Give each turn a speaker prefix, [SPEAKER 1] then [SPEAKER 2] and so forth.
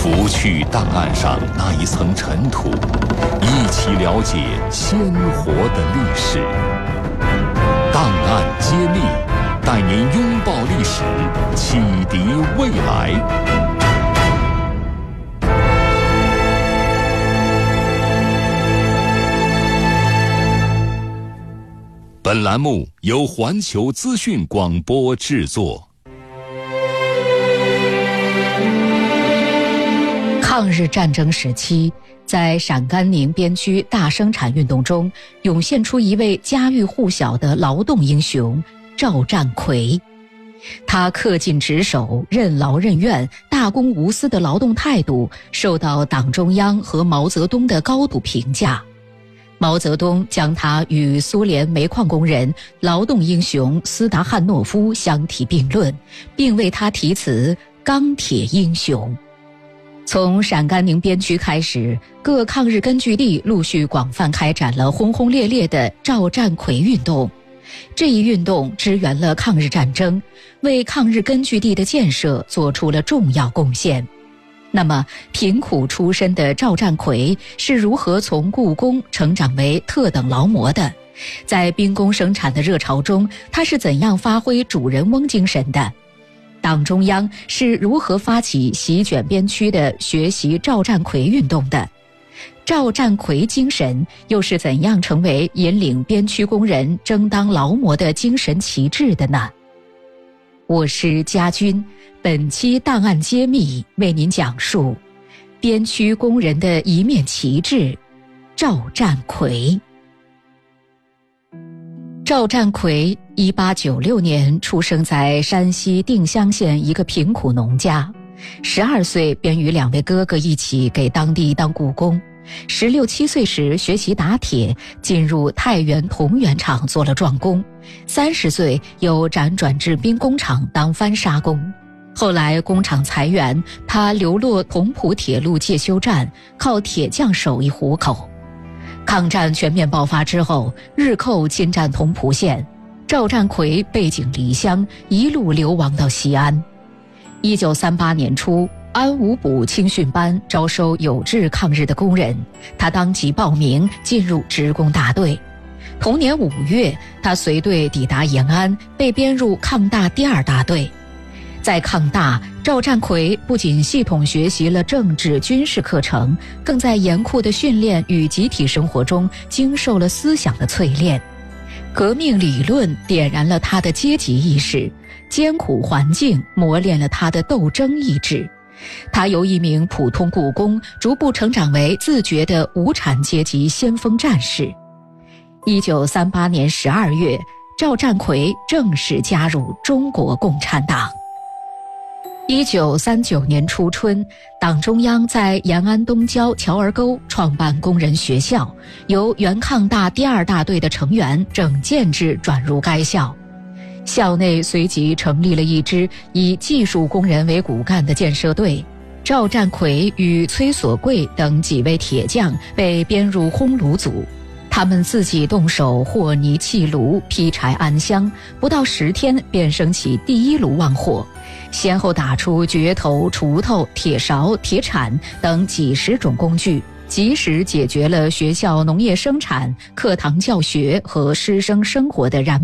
[SPEAKER 1] 除去档案上那一层尘土，一起了解鲜活的历史。档案揭秘，带您拥抱历史，启迪未来。本栏目由环球资讯广播制作。
[SPEAKER 2] 抗日战争时期，在陕甘宁边区大生产运动中，涌现出一位家喻户晓的劳动英雄赵占奎。他恪尽职守、任劳任怨、大公无私的劳动态度，受到党中央和毛泽东的高度评价。毛泽东将他与苏联煤矿工人、劳动英雄斯达汉诺夫相提并论，并为他题词“钢铁英雄”。从陕甘宁边区开始，各抗日根据地陆续广泛开展了轰轰烈烈的赵占奎运动。这一运动支援了抗日战争，为抗日根据地的建设做出了重要贡献。那么，贫苦出身的赵占奎是如何从雇工成长为特等劳模的？在兵工生产的热潮中，他是怎样发挥主人翁精神的？党中央是如何发起席卷边区的学习赵占奎运动的？赵占奎精神又是怎样成为引领边区工人争当劳模的精神旗帜的呢？我是家军，本期档案揭秘为您讲述边区工人的一面旗帜赵占奎。赵占奎1896年出生在山西定襄县一个贫苦农家，12岁便与2位哥哥一起给当地当雇工，16、17岁时学习打铁，进入太原铜元厂做了壮工，30岁又辗转至兵工厂当翻砂工。后来工厂裁员，他流落同蒲铁路介修站，靠铁匠手艺糊口。抗战全面爆发之后，日寇侵占同蒲县，赵占奎背井离乡，一路流亡到西安。1938年初，安五补青训班招收有志抗日的工人，他当即报名进入职工大队。同年5月，他随队抵达延安，被编入抗大第2大队。在抗大，赵占奎不仅系统学习了政治军事课程，更在严酷的训练与集体生活中经受了思想的淬炼。革命理论点燃了他的阶级意识，艰苦环境磨练了他的斗争意志。他由一名普通雇工逐步成长为自觉的无产阶级先锋战士。1938年12月，赵占奎正式加入中国共产党。1939年初春，党中央在延安东郊乔儿沟创办工人学校，由原抗大第2大队的成员整建制转入该校。校内随即成立了一支以技术工人为骨干的建设队，赵占奎与崔所贵等几位铁匠被编入烘炉组。他们自己动手和泥砌炉、劈柴安香，不到10天便升起第1炉旺火，先后打出掘头、锄头、铁勺、铁铲等几十种工具，及时解决了学校农业生产、课堂教学和师生生活的燃